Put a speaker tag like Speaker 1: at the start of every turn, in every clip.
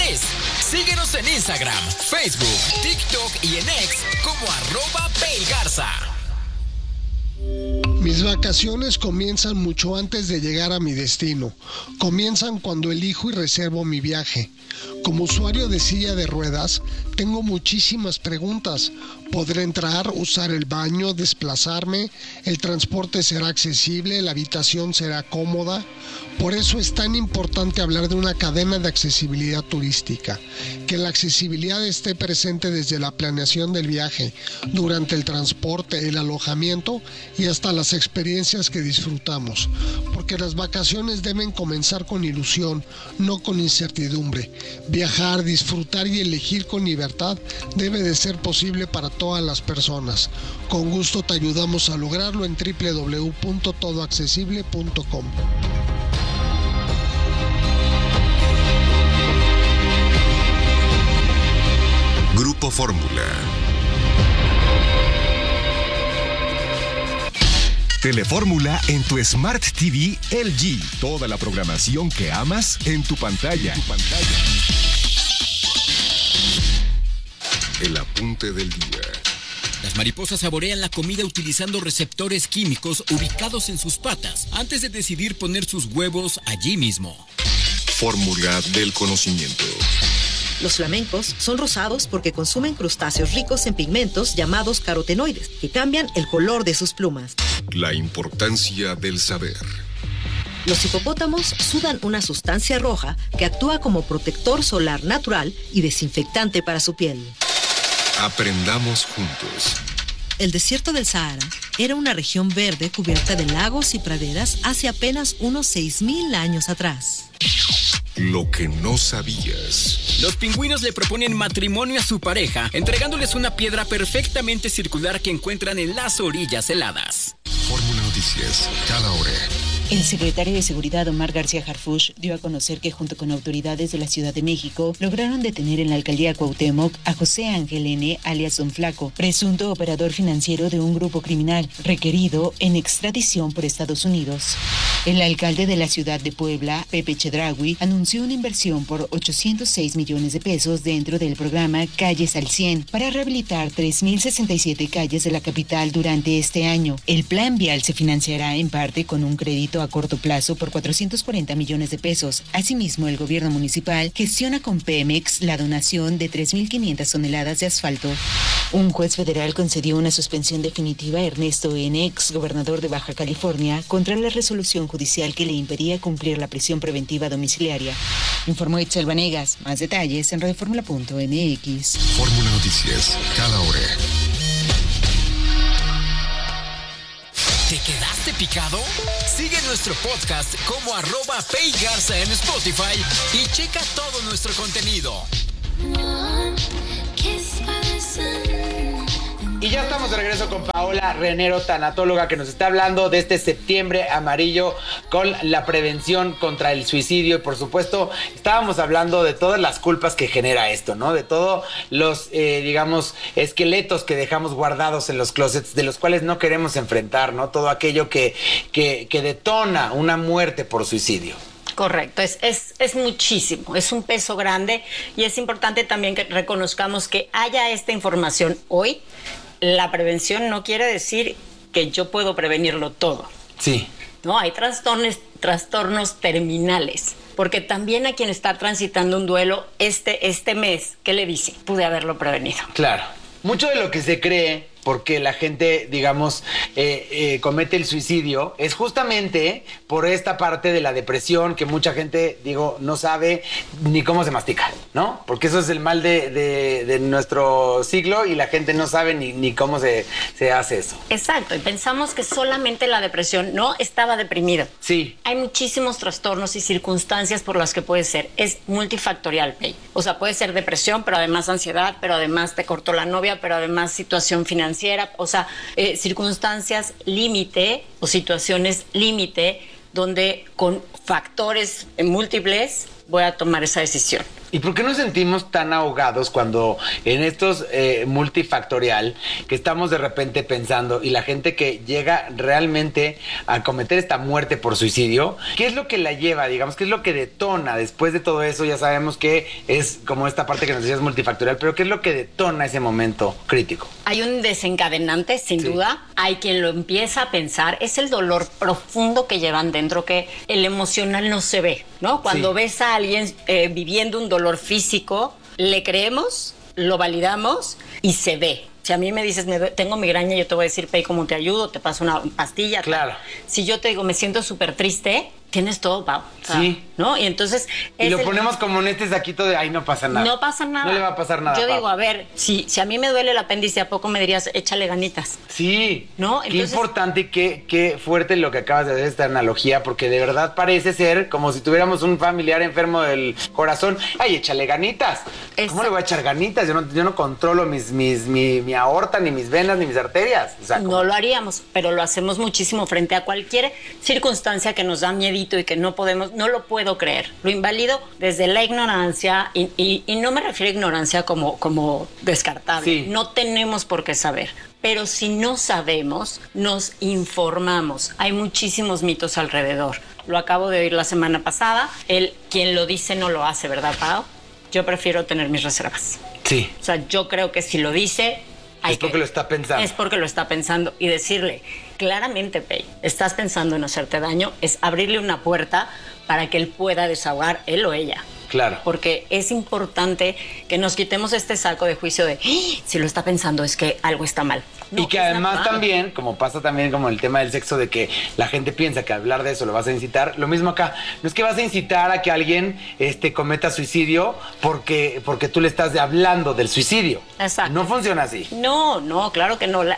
Speaker 1: interés. Síguenos en Instagram, Facebook, TikTok y en X como @PayGarza.
Speaker 2: Mis vacaciones comienzan mucho antes de llegar a mi destino. Comienzan cuando elijo y reservo mi viaje. Como usuario de silla de ruedas, tengo muchísimas preguntas. ¿Podré entrar, usar el baño, desplazarme? ¿El transporte será accesible? ¿La habitación será cómoda? Por eso es tan importante hablar de una cadena de accesibilidad turística. Que la accesibilidad esté presente desde la planeación del viaje, durante el transporte, el alojamiento y hasta las experiencias que disfrutamos. Porque las vacaciones deben comenzar con ilusión, no con incertidumbre. Viajar, disfrutar y elegir con libertad debe de ser posible para todas las personas. Con gusto te ayudamos a lograrlo en www.todoaccesible.com.
Speaker 3: Grupo Fórmula. Telefórmula en tu Smart TV LG. Toda la programación que amas en tu pantalla. El apunte del día.
Speaker 1: Las mariposas saborean la comida utilizando receptores químicos ubicados en sus patas antes de decidir poner sus huevos allí mismo.
Speaker 3: Fórmula del conocimiento.
Speaker 4: Los flamencos son rosados porque consumen crustáceos ricos en pigmentos llamados carotenoides, que cambian el color de sus plumas.
Speaker 3: La importancia del saber.
Speaker 4: Los hipopótamos sudan una sustancia roja que actúa como protector solar natural y desinfectante para su piel.
Speaker 3: Aprendamos juntos.
Speaker 4: El desierto del Sahara era una región verde cubierta de lagos y praderas hace apenas unos 6.000 años atrás.
Speaker 3: Lo que no sabías.
Speaker 1: Los pingüinos le proponen matrimonio a su pareja, entregándoles una piedra perfectamente circular que encuentran en las orillas heladas.
Speaker 3: Fórmula Noticias, cada hora.
Speaker 5: El secretario de Seguridad, Omar García Harfuch, dio a conocer que junto con autoridades de la Ciudad de México lograron detener en la alcaldía Cuauhtémoc a José Ángel N., alias Don Flaco, presunto operador financiero de un grupo criminal, requerido en extradición por Estados Unidos. El alcalde de la ciudad de Puebla, Pepe Chedraui, anunció una inversión por 806 millones de pesos dentro del programa Calles al 100 para rehabilitar 3.067 calles de la capital durante este año. El plan vial se financiará en parte con un crédito a corto plazo por 440 millones de pesos. Asimismo, el gobierno municipal gestiona con Pemex la donación de 3.500 toneladas de asfalto. Un juez federal concedió una suspensión definitiva a Ernesto N., ex gobernador de Baja California, contra la resolución judicial que le impedía cumplir la prisión preventiva domiciliaria. Informó Itzel Vanegas. Más detalles en radioformula.mx.
Speaker 3: Fórmula Noticias, cada hora.
Speaker 1: ¿Te quedaste picado? Sigue nuestro podcast como @PayGarza en Spotify y checa todo nuestro contenido.
Speaker 6: Y ya estamos de regreso con Paola Renero, tanatóloga, que nos está hablando de este septiembre amarillo con la prevención contra el suicidio. Y por supuesto, estábamos hablando de todas las culpas que genera esto, ¿no? De todos los, digamos, esqueletos que dejamos guardados en los closets, de los cuales no queremos enfrentar, ¿no? Todo aquello que detona una muerte por suicidio.
Speaker 7: Correcto, es muchísimo, es un peso grande y es importante también que reconozcamos que haya esta información hoy. La prevención no quiere decir que yo puedo prevenirlo todo.
Speaker 6: Sí.
Speaker 7: No, hay trastornos terminales, porque también a quien está transitando un duelo este mes, ¿qué le dice? Pude haberlo prevenido.
Speaker 6: Claro. Mucho de lo que se cree porque la gente, digamos, comete el suicidio, es justamente por esta parte de la depresión que mucha gente, digo, no sabe ni cómo se mastica, ¿no? Porque eso es el mal de nuestro siglo y la gente no sabe ni cómo se hace eso.
Speaker 7: Exacto, y pensamos que solamente la depresión, no, estaba deprimido.
Speaker 6: Sí.
Speaker 7: Hay muchísimos trastornos y circunstancias por las que puede ser. Es multifactorial, Pei. O sea, puede ser depresión, pero además ansiedad, pero además te cortó la novia, pero además situación financiera, o sea, circunstancias límite o situaciones límite donde con factores múltiples voy a tomar esa decisión.
Speaker 6: ¿Y por qué nos sentimos tan ahogados cuando en estos multifactorial que estamos de repente pensando y la gente que llega realmente a cometer esta muerte por suicidio, qué es lo que la lleva, digamos, qué es lo que detona después de todo eso? Ya sabemos que es como esta parte que nos decías multifactorial, pero qué es lo que detona ese momento crítico.
Speaker 7: Hay un desencadenante, sin duda. Hay quien lo empieza a pensar. Es el dolor profundo que llevan dentro, que el emocional no se ve, ¿no? Cuando ves a alguien viviendo un dolor físico, le creemos, lo validamos y se ve. Si a mí me dices, tengo migraña, yo te voy a decir, Pei, ¿cómo te ayudo? Te paso una pastilla.
Speaker 6: Claro.
Speaker 7: Si yo te digo, me siento súper triste, tienes todo, Pau.
Speaker 6: Sí.
Speaker 7: ¿No? Y entonces...
Speaker 6: Y lo ponemos como en este saquito de, ay, no pasa nada.
Speaker 7: No pasa nada.
Speaker 6: No le va a pasar nada,
Speaker 7: Yo
Speaker 6: Pau.
Speaker 7: digo, a ver, si a mí me duele el apéndice, ¿a poco me dirías, échale ganitas?
Speaker 6: Sí.
Speaker 7: ¿No?
Speaker 6: Entonces, qué importante y qué fuerte lo que acabas de hacer, esta analogía, porque de verdad parece ser como si tuviéramos un familiar enfermo del corazón. Ay, échale ganitas. ¿Cómo le voy a echar ganitas? Yo no controlo mi aorta, ni mis venas, ni mis arterias. O sea,
Speaker 7: no lo haríamos, pero lo hacemos muchísimo frente a cualquier circunstancia que nos da miedito y que no lo puedo creer. Lo invalido desde la ignorancia y no me refiero a ignorancia como descartable.
Speaker 6: Sí.
Speaker 7: No tenemos por qué saber. Pero si no sabemos, nos informamos. Hay muchísimos mitos alrededor. Lo acabo de oír la semana pasada. Quien lo dice no lo hace, ¿verdad, Pau? Yo prefiero tener mis reservas.
Speaker 6: Sí.
Speaker 7: O sea, yo creo que si lo dice...
Speaker 6: Es porque lo está pensando.
Speaker 7: Es porque lo está pensando. Y decirle, claramente, Pei, estás pensando en hacerte daño, es abrirle una puerta para que él pueda desahogar, él o ella.
Speaker 6: Claro.
Speaker 7: Porque es importante que nos quitemos este saco de juicio de, si lo está pensando es que algo está mal. No,
Speaker 6: y que además también, como pasa también como el tema del sexo, de que la gente piensa que hablar de eso lo vas a incitar, lo mismo acá. No es que vas a incitar a que alguien cometa suicidio porque tú le estás hablando del suicidio.
Speaker 7: Exacto.
Speaker 6: No funciona así.
Speaker 7: No, claro que no.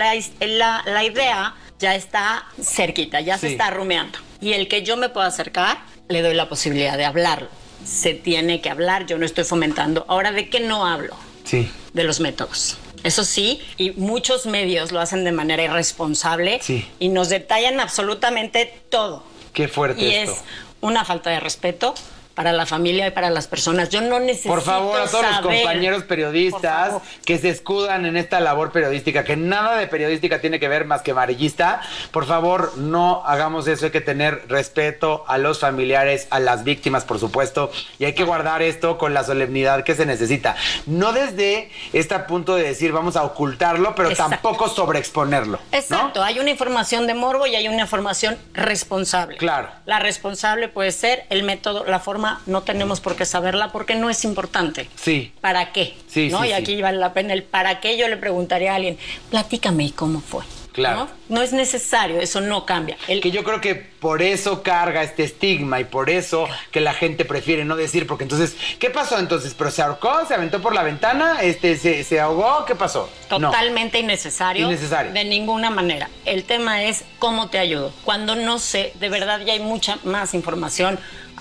Speaker 7: La idea ya está cerquita, ya se está rumiando. Y el que yo me pueda acercar, le doy la posibilidad de hablarlo. Se tiene que hablar, yo no estoy fomentando. Ahora, ¿de qué no hablo?
Speaker 6: Sí.
Speaker 7: De los métodos. Eso sí, y muchos medios lo hacen de manera irresponsable y nos detallan absolutamente todo.
Speaker 6: Qué fuerte
Speaker 7: y
Speaker 6: esto.
Speaker 7: es una falta de respeto para la familia y para las personas. Yo no necesito
Speaker 6: Por favor, a todos
Speaker 7: saber,
Speaker 6: los compañeros periodistas que se escudan en esta labor periodística, que nada de periodística tiene que ver más que amarillista, por favor, no hagamos eso. Hay que tener respeto a los familiares, a las víctimas, por supuesto, y hay que guardar esto con la solemnidad que se necesita. No desde este punto de decir vamos a ocultarlo, pero tampoco sobreexponerlo.
Speaker 7: Exacto,
Speaker 6: ¿no?
Speaker 7: Hay una información de morbo y hay una información responsable.
Speaker 6: Claro.
Speaker 7: La responsable puede ser el método, la forma, no tenemos por qué saberla porque no es importante.
Speaker 6: Sí.
Speaker 7: ¿Para qué?
Speaker 6: Sí,
Speaker 7: ¿no?
Speaker 6: sí,
Speaker 7: Y aquí vale la pena el para qué. Yo le preguntaría a alguien, platícame cómo fue.
Speaker 6: Claro.
Speaker 7: No es necesario, eso no cambia.
Speaker 6: Que yo creo que por eso carga este estigma y por eso que la gente prefiere no decir, porque entonces, ¿qué pasó entonces? ¿Pero se ahorcó? ¿Se aventó por la ventana? ¿Se ahogó? ¿Qué pasó?
Speaker 7: Totalmente innecesario.
Speaker 6: Innecesario.
Speaker 7: De ninguna manera. El tema es cómo te ayudo. Cuando no sé, de verdad ya hay mucha más información.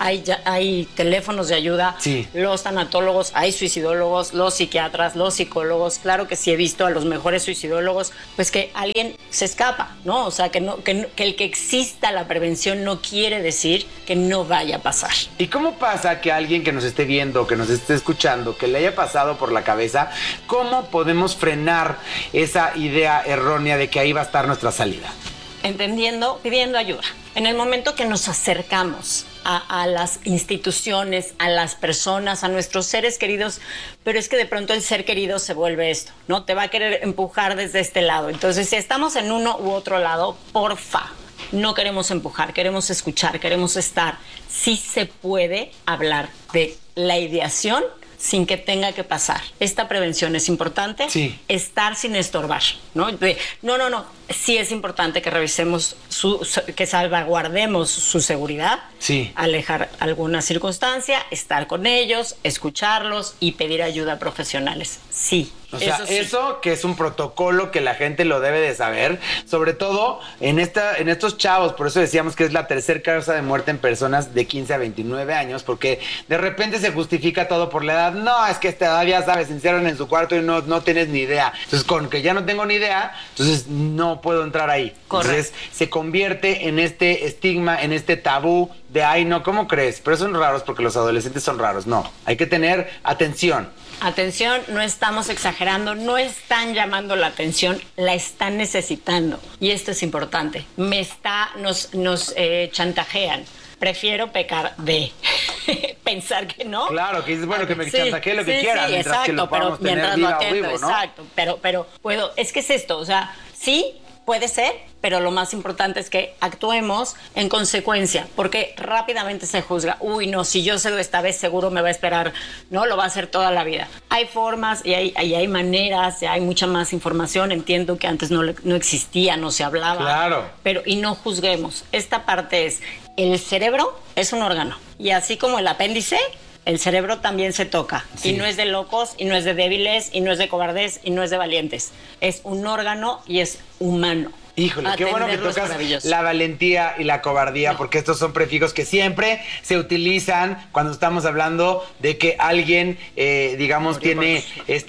Speaker 7: Hay teléfonos de ayuda, los tanatólogos, hay suicidólogos, los psiquiatras, los psicólogos. Claro que sí he visto a los mejores suicidólogos, pues que alguien se escapa, ¿no? O sea, que el que exista la prevención no quiere decir que no vaya a pasar.
Speaker 6: ¿Y cómo pasa que alguien que nos esté viendo, que nos esté escuchando, que le haya pasado por la cabeza, cómo podemos frenar esa idea errónea de que ahí va a estar nuestra salida?
Speaker 7: Entendiendo, pidiendo ayuda. En el momento que nos acercamos a las instituciones, a las personas, a nuestros seres queridos, pero es que de pronto el ser querido se vuelve esto, ¿no? Te va a querer empujar desde este lado. Entonces, si estamos en uno u otro lado, porfa, no queremos empujar, queremos escuchar, queremos estar. Sí se puede hablar de la ideación sin que tenga que pasar. Esta prevención es importante.
Speaker 6: Sí.
Speaker 7: Estar sin estorbar, ¿no? No. Sí es importante que revisemos, que salvaguardemos su seguridad.
Speaker 6: Sí.
Speaker 7: Alejar alguna circunstancia, estar con ellos, escucharlos y pedir ayuda a profesionales. Sí.
Speaker 6: O sea, eso que es un protocolo que la gente lo debe de saber, sobre todo en estos chavos. Por eso decíamos que es la tercera causa de muerte en personas de 15 a 29 años, porque de repente se justifica todo por la edad. No, es que esta edad, ya sabes, se encierran en su cuarto y no tienes ni idea. Entonces, con que ya no tengo ni idea, entonces no puedo entrar ahí.
Speaker 7: Correcto.
Speaker 6: Entonces, se convierte en este estigma, en este tabú de, ay, no, ¿cómo crees? Pero son raros porque los adolescentes son raros. No, hay que tener atención.
Speaker 7: Atención, no estamos exagerando, no están llamando la atención, la están necesitando. Y esto es importante. Nos chantajean. Prefiero pecar de pensar que no.
Speaker 6: Claro, que dices, bueno, que me chantajee lo que quiera, mientras
Speaker 7: exacto,
Speaker 6: que lo podamos tener viva o vivo, ¿no?
Speaker 7: Exacto, pero puedo, es que es esto, o sea, sí, puede ser, pero lo más importante es que actuemos en consecuencia, porque rápidamente se juzga, uy, no, si yo cedo esta vez seguro me va a esperar, no, lo va a hacer toda la vida. Hay formas y hay maneras, y hay mucha más información, entiendo que antes no existía, no se hablaba.
Speaker 6: Claro.
Speaker 7: Pero, y no juzguemos, esta parte es, el cerebro es un órgano, y así como el apéndice, el cerebro también se toca. Sí. Y no es de locos, y no es de débiles, y no es de cobardes, y no es de valientes. Es un órgano y es humano.
Speaker 6: Híjole, qué bueno que tocas la valentía y la cobardía, porque estos son prefijos que siempre se utilizan cuando estamos hablando de que alguien, digamos, tiene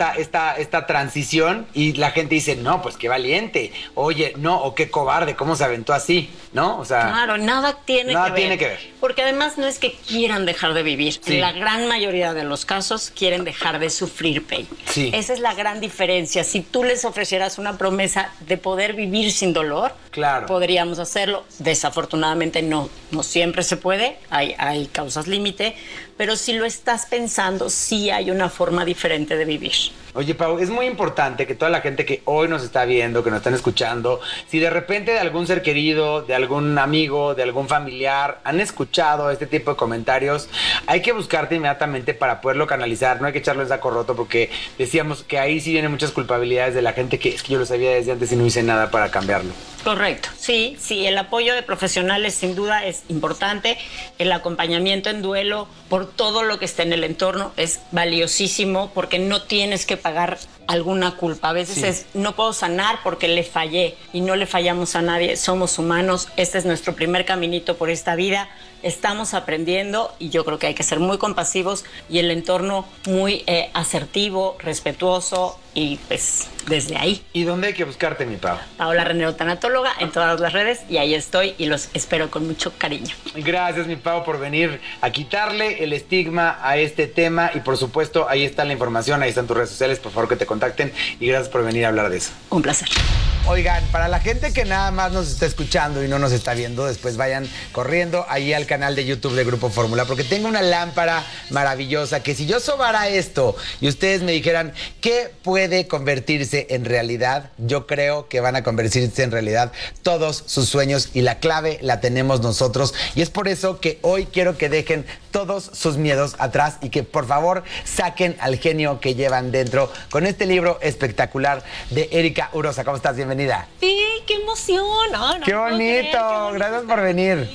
Speaker 6: esta transición y la gente dice, no, pues qué valiente, oye, no, o qué cobarde, cómo se aventó así, ¿no? O sea,
Speaker 7: claro, nada tiene que ver. Porque además no es que quieran dejar de vivir. Sí. En la gran mayoría de los casos quieren dejar de sufrir, Pei.
Speaker 6: Sí.
Speaker 7: Esa es la gran diferencia. Si tú les ofrecieras una promesa de poder vivir sin dolor,
Speaker 6: claro,
Speaker 7: podríamos hacerlo. Desafortunadamente no siempre se puede, hay causas límite, pero si lo estás pensando, sí hay una forma diferente de vivir.
Speaker 6: Oye, Pau, es muy importante que toda la gente que hoy nos está viendo, que nos están escuchando, si de repente de algún ser querido, de algún amigo, de algún familiar, han escuchado este tipo de comentarios, hay que buscarte inmediatamente para poderlo canalizar, no hay que echarlo en saco roto, porque decíamos que ahí sí vienen muchas culpabilidades de la gente que es que yo lo sabía desde antes y no hice nada para cambiarlo.
Speaker 7: Correcto, sí, el apoyo de profesionales sin duda es importante, el acompañamiento en duelo por todo lo que está en el entorno es valiosísimo porque no tienes que pagar alguna culpa. A veces es, no puedo sanar porque le fallé y no le fallamos a nadie, somos humanos, este es nuestro primer caminito por esta vida, estamos aprendiendo y yo creo que hay que ser muy compasivos y el entorno muy asertivo, respetuoso y pues desde ahí.
Speaker 6: ¿Y dónde hay que buscarte, mi Pau?
Speaker 7: Paola Renero, tanatóloga, en todas las redes y ahí estoy y los espero con mucho cariño.
Speaker 6: Gracias, mi Pau, por venir a quitarle el estigma a este tema y por supuesto ahí está la información, ahí están tus redes sociales, por favor que te contacten y gracias por venir a hablar de eso.
Speaker 7: Un placer.
Speaker 6: Oigan, para la gente que nada más nos está escuchando y no nos está viendo, después vayan corriendo ahí al canal de YouTube de Grupo Fórmula, porque tengo una lámpara maravillosa que si yo sobara esto y ustedes me dijeran ¿qué puede convertirse en realidad? Yo creo que van a convertirse en realidad todos sus sueños y la clave la tenemos nosotros y es por eso que hoy quiero que dejen todos sus miedos atrás y que por favor saquen al genio que llevan dentro con este libro espectacular de Erika Urosa. ¿Cómo estás? Bienvenida.
Speaker 8: Sí, qué emoción.
Speaker 6: Qué bonito. Gracias por venir.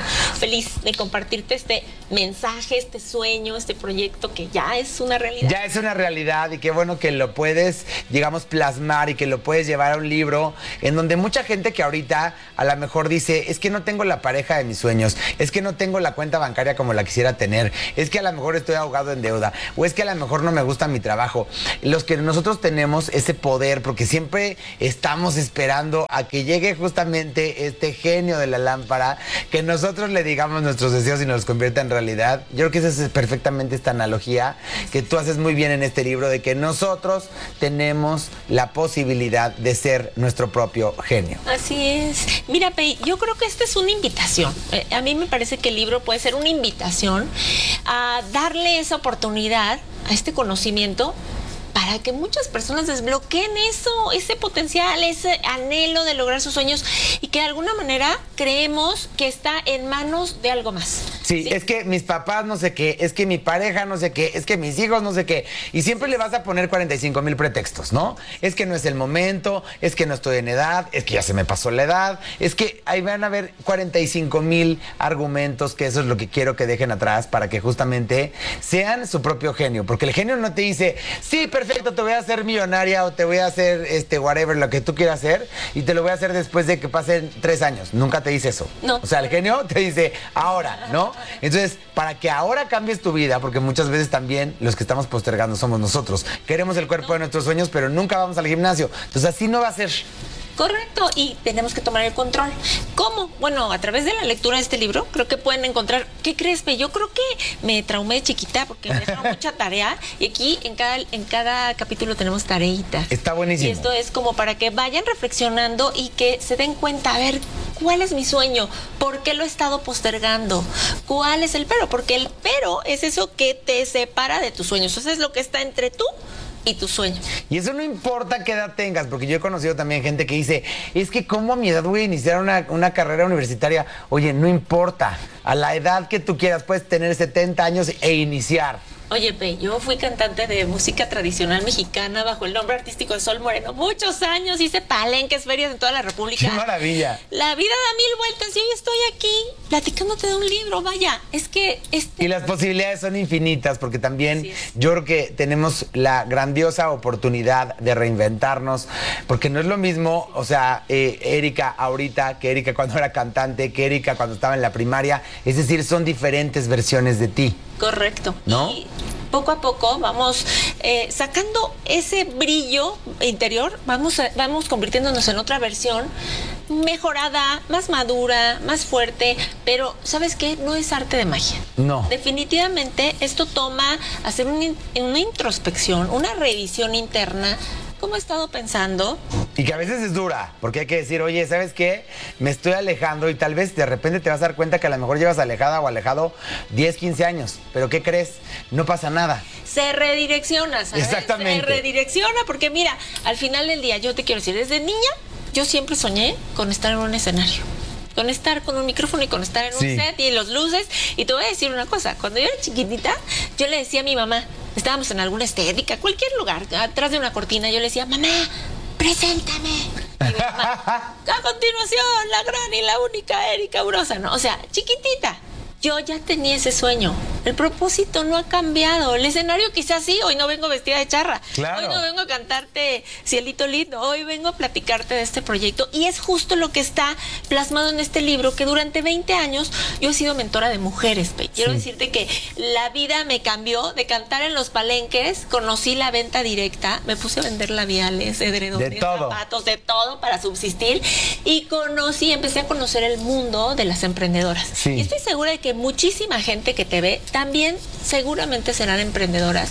Speaker 8: Feliz de compartirte este mensaje, este sueño, este proyecto que ya es una realidad.
Speaker 6: Ya es una realidad y qué bueno que lo puedes, digamos, plasmar y que lo puedes llevar a un libro en donde mucha gente que ahorita a lo mejor dice, es que no tengo la pareja de mis sueños, es que no tengo la cuenta bancaria como la quisiera tener, es que a lo mejor estoy ahogado en deuda o es que a lo mejor no me gusta mi trabajo. Los que nosotros tenemos ese poder porque siempre estamos esperando a que llegue justamente este genio de la lámpara, que nosotros le digamos nuestros deseos y nos los convierta en realidad. Yo creo que esa es perfectamente esta analogía que tú haces muy bien en este libro de que nosotros tenemos la posibilidad de ser nuestro propio genio.
Speaker 8: Así es. Mira, Pei, yo creo que esta es una invitación. A mí me parece que el libro puede ser una invitación a darle esa oportunidad a este conocimiento para que muchas personas desbloqueen eso, ese potencial, ese anhelo de lograr sus sueños y que de alguna manera creemos que está en manos de algo más.
Speaker 6: Sí, es que mis papás no sé qué, es que mi pareja no sé qué, es que mis hijos no sé qué. Y siempre le vas a poner 45,000 pretextos, ¿no? Es que no es el momento, es que no estoy en edad, es que ya se me pasó la edad, es que ahí van a haber 45,000 argumentos, que eso es lo que quiero que dejen atrás para que justamente sean su propio genio. Porque el genio no te dice, sí, perfecto, te voy a hacer millonaria o te voy a hacer whatever, lo que tú quieras hacer y te lo voy a hacer después de que pasen 3 años. Nunca te dice eso.
Speaker 8: No.
Speaker 6: O sea, el genio te dice ahora, ¿no? Entonces, para que ahora cambies tu vida, porque muchas veces también los que estamos postergando somos nosotros. Queremos el cuerpo de nuestros sueños, pero nunca vamos al gimnasio. Entonces, así no va a ser.
Speaker 8: Correcto, y tenemos que tomar el control. ¿Cómo? Bueno, a través de la lectura de este libro, creo que pueden encontrar. ¿Qué crees, Pe? Yo creo que me traumé de chiquita porque me dejaron mucha tarea. Y aquí en cada capítulo tenemos tareitas.
Speaker 6: Está buenísimo.
Speaker 8: Y esto es como para que vayan reflexionando y que se den cuenta, a ver, ¿cuál es mi sueño? ¿Por qué lo he estado postergando? ¿Cuál es el pero? Porque el pero es eso que te separa de tus sueños. Eso es lo que está entre tú y tu sueño.
Speaker 6: Y eso no importa qué edad tengas, porque yo he conocido también gente que dice, es que ¿cómo a mi edad voy a iniciar una carrera universitaria? Oye, no importa, a la edad que tú quieras puedes tener 70 años e iniciar.
Speaker 8: Oye, Pe, yo fui cantante de música tradicional mexicana bajo el nombre artístico de Sol Moreno. Muchos años, hice palenques, ferias en toda la República.
Speaker 6: ¡Qué maravilla!
Speaker 8: La vida da mil vueltas y hoy estoy aquí platicándote de un libro, vaya. Es que
Speaker 6: Y las posibilidades son infinitas, porque también yo creo que tenemos la grandiosa oportunidad de reinventarnos, porque no es lo mismo, o sea, Erika ahorita, que Erika cuando era cantante, que Erika cuando estaba en la primaria. Es decir, son diferentes versiones de ti.
Speaker 8: Correcto.
Speaker 6: ¿No?
Speaker 8: Y poco a poco vamos sacando ese brillo interior, vamos convirtiéndonos en otra versión mejorada, más madura, más fuerte, pero ¿sabes qué? No es arte de magia.
Speaker 6: No.
Speaker 8: Definitivamente esto toma hacer una introspección, una revisión interna. ¿Cómo he estado pensando?
Speaker 6: Y que a veces es dura, porque hay que decir, oye, ¿sabes qué? Me estoy alejando y tal vez de repente te vas a dar cuenta que a lo mejor llevas alejada o alejado 10, 15 años. Pero ¿qué crees? No pasa nada.
Speaker 8: Se redirecciona, ¿sabes?
Speaker 6: Exactamente.
Speaker 8: Se redirecciona porque mira, al final del día, yo te quiero decir, desde niña yo siempre soñé con estar en un escenario. Con estar con un micrófono y con estar en un set y los luces. Y te voy a decir una cosa, cuando yo era chiquitita, yo le decía a mi mamá, estábamos en alguna estética, cualquier lugar, atrás de una cortina, yo le decía, mamá, preséntame. Y mi mamá, a continuación, la gran y la única Erika Urosa, ¿no? O sea, chiquitita. Yo ya tenía ese sueño. El propósito no ha cambiado. El escenario quizás sí. Hoy no vengo vestida de charra.
Speaker 6: Claro.
Speaker 8: Hoy no vengo a cantarte Cielito Lindo. Hoy vengo a platicarte de este proyecto. Y es justo lo que está plasmado en este libro, que durante 20 años yo he sido mentora de mujeres. Quiero decirte que la vida me cambió de cantar en los palenques. Conocí la venta directa. Me puse a vender labiales, edredones, zapatos, de todo para subsistir. Y empecé a conocer el mundo de las emprendedoras.
Speaker 6: Sí.
Speaker 8: Y estoy segura de que muchísima gente que te ve también seguramente serán emprendedoras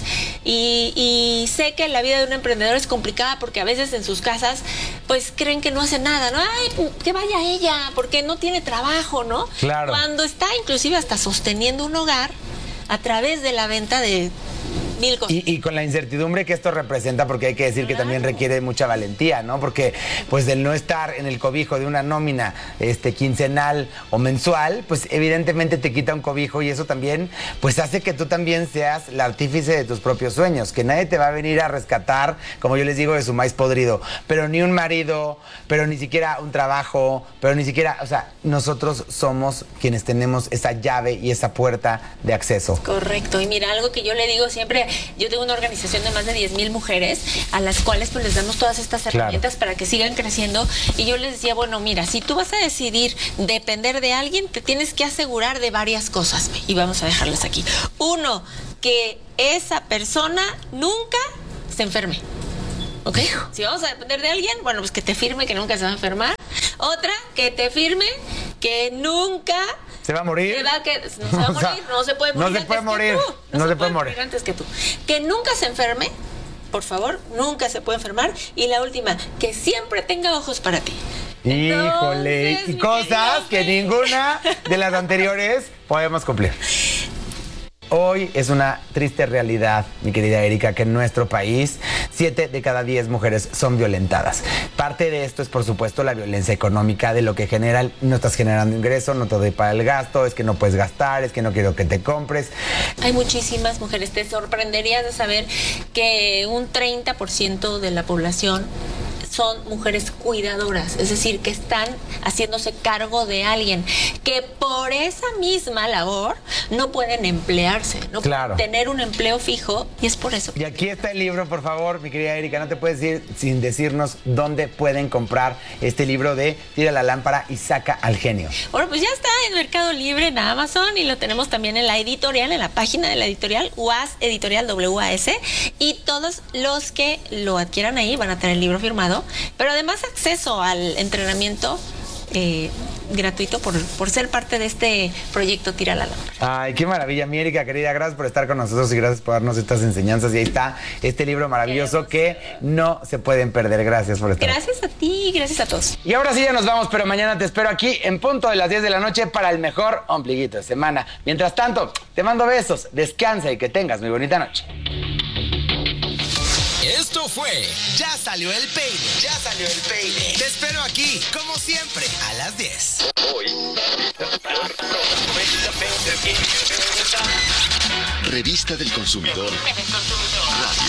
Speaker 8: y sé que la vida de un emprendedor es complicada porque a veces en sus casas pues creen que no hace nada, ¿no? Ay, que vaya ella porque no tiene trabajo, ¿no?
Speaker 6: Claro.
Speaker 8: Cuando está inclusive hasta sosteniendo un hogar a través de la venta de mil cosas.
Speaker 6: Y con la incertidumbre que esto representa, porque hay que decir que también requiere mucha valentía, ¿no? Porque pues del no estar en el cobijo de una nómina quincenal o mensual, pues evidentemente te quita un cobijo y eso también pues hace que tú también seas la artífice de tus propios sueños, que nadie te va a venir a rescatar, como yo les digo, de su maíz podrido, pero ni un marido, pero ni siquiera un trabajo, pero ni siquiera, o sea, nosotros somos quienes tenemos esa llave y esa puerta de acceso.
Speaker 8: Correcto, y mira, algo que yo le digo siempre, yo tengo una organización de más de 10,000 mujeres a las cuales pues les damos todas estas herramientas para que sigan creciendo y yo les decía, bueno, mira, si tú vas a decidir depender de alguien, te tienes que asegurar de varias cosas y vamos a dejarlas aquí. Uno, que esa persona nunca se enferme. ¿Ok? Si vamos a depender de alguien, bueno, pues que te firme que nunca se va a enfermar. Otra, que te firme que nunca
Speaker 6: ¿se va a morir?
Speaker 8: No se va a morir, no se puede morir.
Speaker 6: No se puede morir.
Speaker 8: No se puede morir antes que tú. Que nunca se enferme, por favor, nunca se puede enfermar. Y la última, que siempre tenga ojos para ti.
Speaker 6: Híjole,
Speaker 8: Entonces,
Speaker 6: y cosas que ninguna de las anteriores podemos cumplir. Hoy es una triste realidad, mi querida Erika, que en nuestro país 7 de cada 10 mujeres son violentadas. Parte de esto es, por supuesto, la violencia económica, de lo que genera, no estás generando ingreso, no te doy para el gasto, es que no puedes gastar, es que no quiero que te compres.
Speaker 8: Hay muchísimas mujeres, te sorprenderías de saber que un 30% de la población son mujeres cuidadoras, es decir, que están haciéndose cargo de alguien, que por esa misma labor no pueden emplearse, no pueden tener un empleo fijo, y es por eso.
Speaker 6: Y aquí está el libro, por favor, mi querida Erika, no te puedes ir sin decirnos dónde pueden comprar este libro de Tira la lámpara y saca al genio.
Speaker 8: Bueno, pues ya está en Mercado Libre, en Amazon, y lo tenemos también en la editorial, en la página de la editorial, UAS, editorial WAS, y todos los que lo adquieran ahí van a tener el libro firmado pero además acceso al entrenamiento gratuito por ser parte de este proyecto Tira la Lámpara.
Speaker 6: Ay, qué maravilla, mi Erika querida, gracias por estar con nosotros y gracias por darnos estas enseñanzas. Y ahí está este libro maravilloso que no se pueden perder. Gracias por estar.
Speaker 8: Gracias a ti, gracias a todos.
Speaker 6: Y ahora sí ya nos vamos, pero mañana te espero aquí en punto de las 10 de la noche para el mejor ombliguito de semana. Mientras tanto, te mando besos, descansa y que tengas muy bonita noche.
Speaker 1: Esto fue Ya Salió el Peine. Ya Salió el Peine. Te espero aquí, como siempre, a las 10.
Speaker 9: Revista del Consumidor Radio.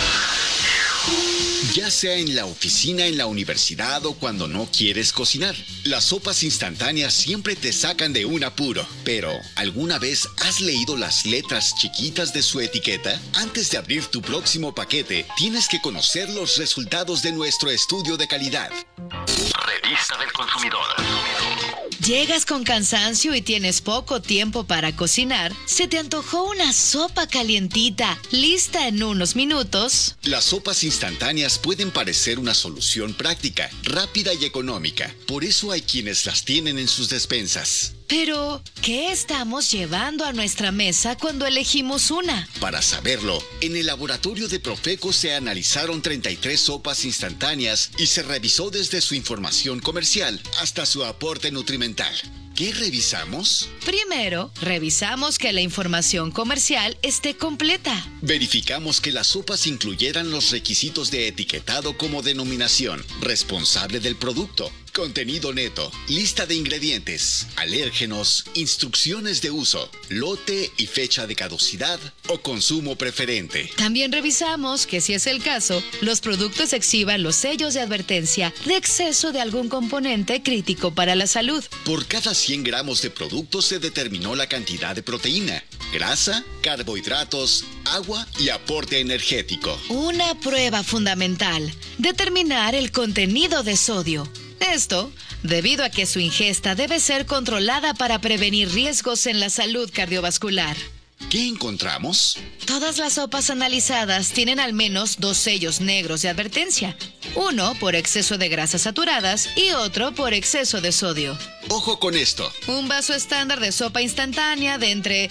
Speaker 9: Ya sea en la oficina, en la universidad o cuando no quieres cocinar, las sopas instantáneas siempre te sacan de un apuro. Pero, ¿alguna vez has leído las letras chiquitas de su etiqueta? Antes de abrir tu próximo paquete, tienes que conocer los resultados de nuestro estudio de calidad. Revista del Consumidor.
Speaker 10: Llegas con cansancio y tienes poco tiempo para cocinar. ¿Se te antojó una sopa calientita, lista en unos minutos?
Speaker 9: Las sopas instantáneas pueden parecer una solución práctica, rápida y económica. Por eso hay quienes las tienen en sus despensas.
Speaker 10: Pero, ¿qué estamos llevando a nuestra mesa cuando elegimos una?
Speaker 9: Para saberlo, en el laboratorio de Profeco se analizaron 33 sopas instantáneas y se revisó desde su información comercial hasta su aporte nutrimental. ¿Qué revisamos?
Speaker 10: Primero, revisamos que la información comercial esté completa.
Speaker 9: Verificamos que las sopas incluyeran los requisitos de etiquetado como denominación, responsable del producto, contenido neto, lista de ingredientes, alérgenos, instrucciones de uso, lote y fecha de caducidad o consumo preferente.
Speaker 10: También revisamos que, si es el caso, los productos exhiban los sellos de advertencia de exceso de algún componente crítico para la salud.
Speaker 9: Por cada 100 gramos de producto se determinó la cantidad de proteína, grasa, carbohidratos, agua y aporte energético.
Speaker 10: Una prueba fundamental: determinar el contenido de sodio. Esto, debido a que su ingesta debe ser controlada para prevenir riesgos en la salud cardiovascular.
Speaker 9: ¿Qué encontramos?
Speaker 10: Todas las sopas analizadas tienen al menos 2 sellos negros de advertencia. Uno por exceso de grasas saturadas y otro por exceso de sodio.
Speaker 9: Ojo con esto.
Speaker 10: Un vaso estándar de sopa instantánea de entre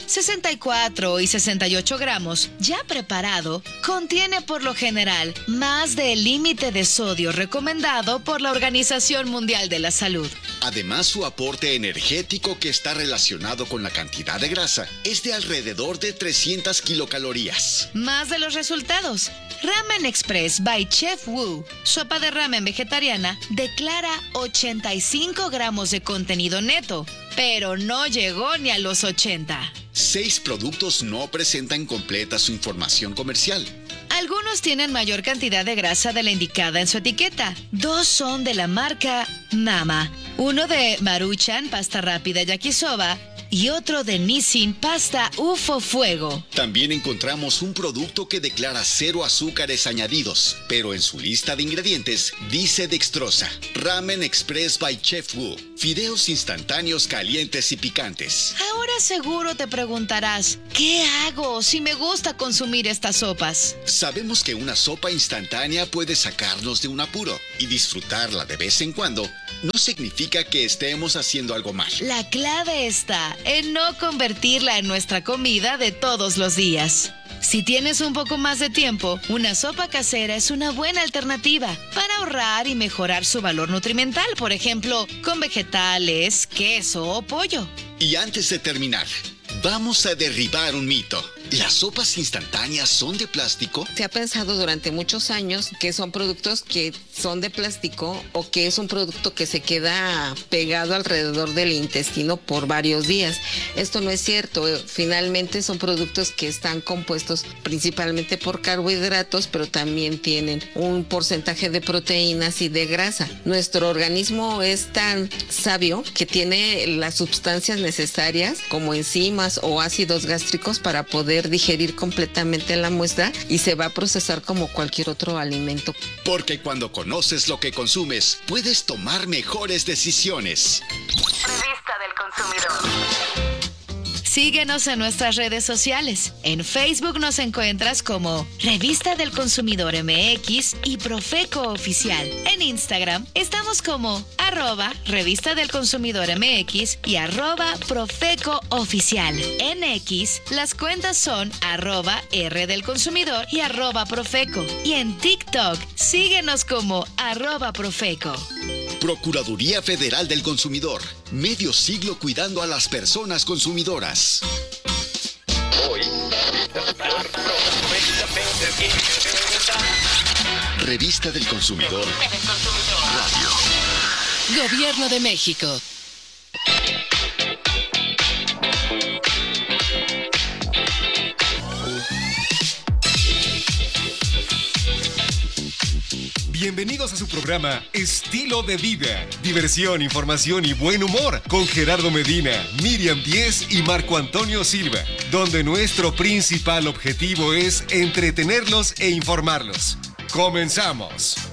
Speaker 10: 64 y 68 gramos, ya preparado, contiene por lo general más del límite de sodio recomendado por la Organización Mundial de la Salud.
Speaker 9: Además, su aporte energético, que está relacionado con la cantidad de grasa, es de alrededor de 300 kilocalorías.
Speaker 10: Más de los resultados. Ramen Express by Chef Wu, sopa de ramen vegetariana, declara 85 gramos de contenido neto, pero no llegó ni a los 80.
Speaker 9: 6 productos no presentan completa su información comercial.
Speaker 10: Algunos tienen mayor cantidad de grasa de la indicada en su etiqueta. 2 son de la marca Mama. Uno de Maruchan, pasta rápida yakisoba, y otro de Nissin, pasta UFO Fuego.
Speaker 9: También encontramos un producto que declara 0 azúcares añadidos, pero en su lista de ingredientes dice dextrosa. Ramen Express by Chef Wu. Fideos instantáneos calientes y picantes.
Speaker 10: Ahora seguro te preguntarás, ¿qué hago si me gusta consumir estas sopas?
Speaker 9: Sabemos que una sopa instantánea puede sacarnos de un apuro, y disfrutarla de vez en cuando no significa que estemos haciendo algo mal.
Speaker 10: La clave está en no convertirla en nuestra comida de todos los días. Si tienes un poco más de tiempo, una sopa casera es una buena alternativa para ahorrar y mejorar su valor nutrimental, por ejemplo, con vegetales, queso o pollo.
Speaker 9: Y antes de terminar, vamos a derribar un mito. ¿Las sopas instantáneas son de plástico?
Speaker 11: Se ha pensado durante muchos años que son productos que son de plástico o que es un producto que se queda pegado alrededor del intestino por varios días. Esto no es cierto. Finalmente son productos que están compuestos principalmente por carbohidratos, pero también tienen un porcentaje de proteínas y de grasa. Nuestro organismo es tan sabio que tiene las sustancias necesarias como enzimas o ácidos gástricos para poder digerir completamente la muestra y se va a procesar como cualquier otro alimento.
Speaker 9: Porque cuando conoces lo que consumes, puedes tomar mejores decisiones.
Speaker 12: Revista del Consumidor.
Speaker 10: Síguenos en nuestras redes sociales. En Facebook nos encuentras como Revista del Consumidor MX y Profeco Oficial. En Instagram estamos como @Revista del Consumidor MX y @Profeco Oficial. En X, las cuentas son @R del Consumidor y @Profeco. Y en TikTok, síguenos como @Profeco.
Speaker 9: Procuraduría Federal del Consumidor. Medio siglo cuidando a las personas consumidoras. Revista del Consumidor. Radio.
Speaker 12: Gobierno de México.
Speaker 3: Bienvenidos a su programa Estilo de Vida. Diversión, información y buen humor con Gerardo Medina, Miriam Díez y Marco Antonio Silva, donde nuestro principal objetivo es entretenerlos e informarlos. ¡Comenzamos!